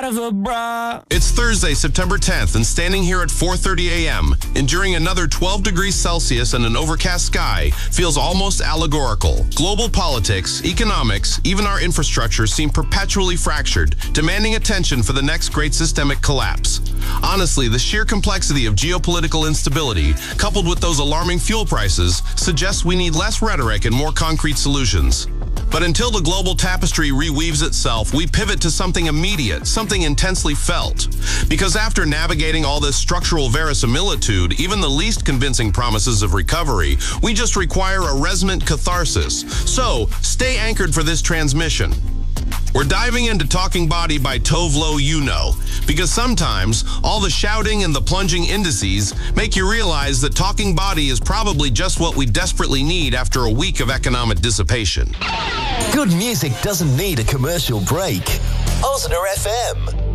inside of a bra. It's Thursday, September 10th, and standing here at 4:30 a.m., enduring another 12 degrees Celsius and an overcast sky, feels almost allegorical. Global politics, economics, even our infrastructure seem perpetually fractured, demanding attention for the next great systemic collapse. Honestly, the sheer complexity of geopolitical instability, coupled with those alarming fuel prices, suggests we need less rhetoric and more concrete solutions. But until the global tapestry reweaves itself, we pivot to something immediate, something intensely felt. Because after navigating all this structural verisimilitude, even the least convincing promises of recovery, we just require a resonant catharsis. So, stay anchored for this transmission. We're diving into Talking Body by Tove Lo You-Know, because sometimes all the shouting and the plunging indices make you realize that talking body is probably just what we desperately need after a week of economic dissipation. Good music doesn't need a commercial break. Ozner FM.